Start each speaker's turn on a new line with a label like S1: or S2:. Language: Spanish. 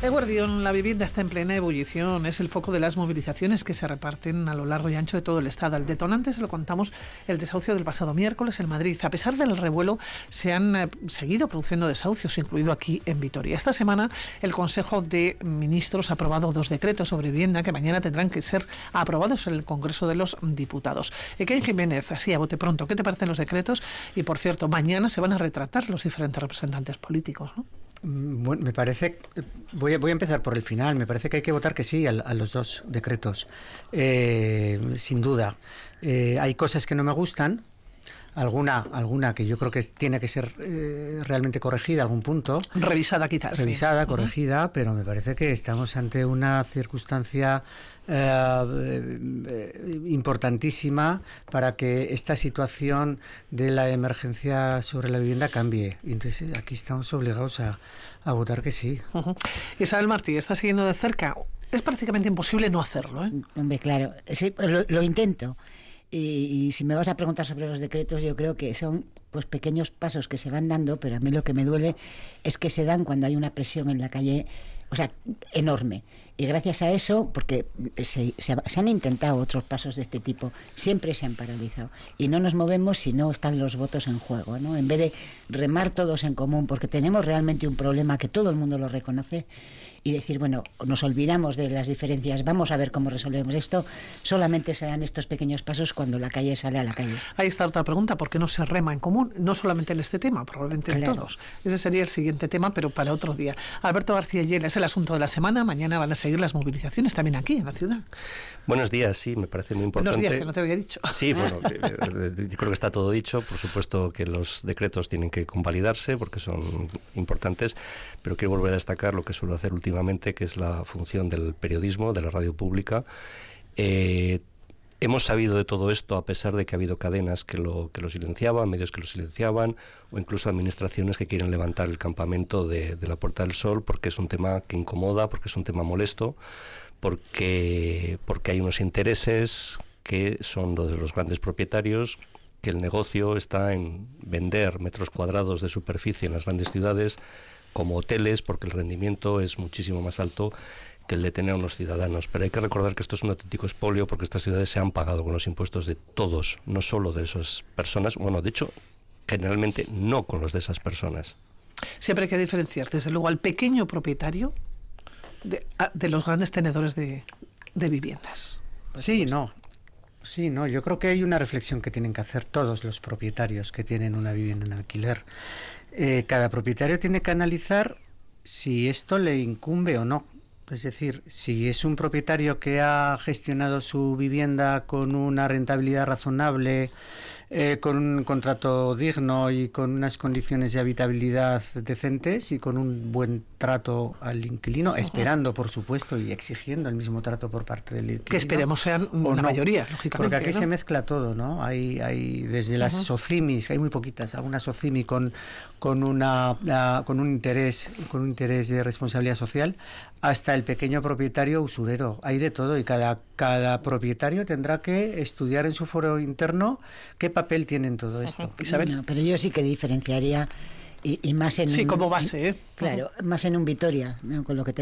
S1: Eguardión, la vivienda está en plena ebullición, es el foco de las movilizaciones que se reparten a lo largo y ancho de todo el Estado. El detonante, se lo contamos, el desahucio del pasado miércoles en Madrid. A pesar del revuelo, se han seguido produciendo desahucios, incluido aquí en Vitoria. Esta semana, el Consejo de Ministros ha aprobado 2 decretos sobre vivienda que mañana tendrán que ser aprobados en el Congreso de los Diputados. Ken Jiménez, así a bote pronto, ¿qué te parecen los decretos? Y, por cierto, mañana se van a retratar los diferentes representantes políticos, ¿no?
S2: Bueno, me parece, voy a empezar por el final, me parece que hay que votar que sí a los 2 decretos, sin duda. Hay cosas que no me gustan, alguna que yo creo que tiene que ser realmente corregida, algún punto.
S1: Revisada quizás.
S2: Revisada, sí. Corregida, pero me parece que estamos ante una circunstancia importantísima para que esta situación de la emergencia sobre la vivienda cambie. Entonces aquí estamos obligados a votar que sí.
S1: Isabel Martí, ¿está siguiendo de cerca? Es prácticamente imposible no hacerlo, ¿eh?
S3: Hombre, claro, sí, lo intento. Y si me vas a preguntar sobre los decretos, yo creo que son pues pequeños pasos que se van dando, pero a mí lo que me duele es que se dan cuando hay una presión en la calle, o sea, enorme. Y gracias a eso, porque se han intentado otros pasos de este tipo, siempre se han paralizado. Y no nos movemos si no están los votos en juego, ¿no? En vez de remar todos en común, porque tenemos realmente un problema que todo el mundo lo reconoce, y decir, bueno, nos olvidamos de las diferencias, vamos a ver cómo resolvemos esto, solamente se dan estos pequeños pasos cuando la calle sale a la calle.
S1: Ahí está otra pregunta, ¿por qué no se rema en común? No solamente en este tema, probablemente en todos. Ese sería el siguiente tema, pero para otro día. Alberto García Llera, es el asunto de la semana, mañana van a seguir las movilizaciones también aquí, en la ciudad.
S4: Buenos días, sí, me parece muy importante.
S1: Buenos días, que no te había dicho.
S4: Sí, bueno, yo creo que está todo dicho. Por supuesto que los decretos tienen que convalidarse porque son importantes, pero quiero volver a destacar lo que suelo hacer últimamente, que es la función del periodismo, de la radio pública. Hemos sabido de todo esto a pesar de que ha habido cadenas que lo silenciaban, medios que lo silenciaban, o incluso administraciones que quieren levantar el campamento de la Puerta del Sol, porque es un tema que incomoda, porque es un tema molesto, porque hay unos intereses que son los de los grandes propietarios, que el negocio está en vender metros cuadrados de superficie en las grandes ciudades como hoteles, porque el rendimiento es muchísimo más alto que el de tener a unos ciudadanos. Pero hay que recordar que esto es un auténtico expolio, porque estas ciudades se han pagado con los impuestos de todos, no solo de esas personas, bueno, de hecho, generalmente no con los de esas personas.
S1: Siempre hay que diferenciar, desde luego, al pequeño propietario de los grandes tenedores de viviendas.
S2: Sí, no, yo creo que hay una reflexión que tienen que hacer todos los propietarios que tienen una vivienda en alquiler. Cada propietario tiene que analizar si esto le incumbe o no. Es decir, si es un propietario que ha gestionado su vivienda con una rentabilidad razonable, con un contrato digno y con unas condiciones de habitabilidad decentes y con un buen trato al inquilino, esperando, por supuesto, y exigiendo el mismo trato por parte del inquilino.
S1: Que esperemos sean una mayoría, lógicamente.
S2: Porque aquí
S1: ¿no?
S2: se mezcla todo, ¿no? Hay desde las SOCIMIs, hay muy poquitas, algunas SOCIMI con un interés de responsabilidad social, hasta el pequeño propietario usurero. Hay de todo y cada propietario tendrá que estudiar en su foro interno qué papel tiene en todo esto.
S1: Isabel.
S3: No, pero yo sí que diferenciaría y más en
S1: como base,
S3: claro, más en un Vitoria, ¿no? Con lo que